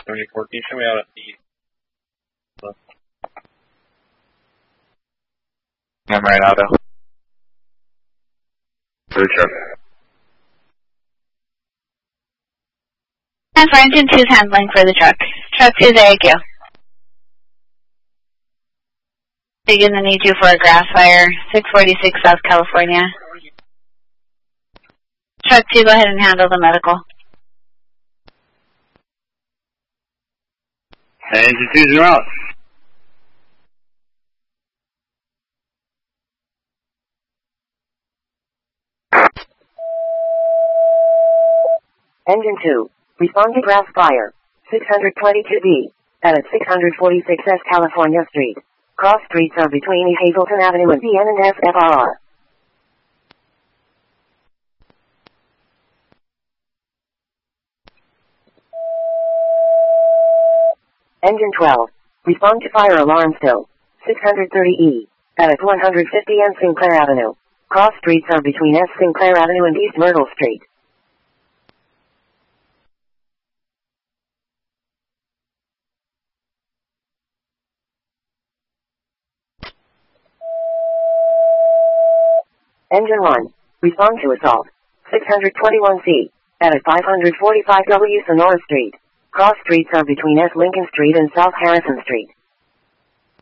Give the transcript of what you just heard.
74. Can you show me out at the... I'm right, Auto. For the truck. And for engine 2's handling for the truck. Truck 2's AQ. They're going to need you for a grass fire, 646 South California. Truck 2, go ahead and handle the medical. Engine 2's en route. Engine 2, respond to grass fire, 622B, at 646 S California Street. Cross streets are between E. Hazleton Avenue and BN and SFRR. Engine 12, respond to fire alarm still, 630E, at 150 N Sinclair Avenue. Cross streets are between S Sinclair Avenue and East Myrtle Street. Engine 1, respond to assault, 621C, at 545W Sonora Street. Cross streets are between S Lincoln Street and South Harrison Street.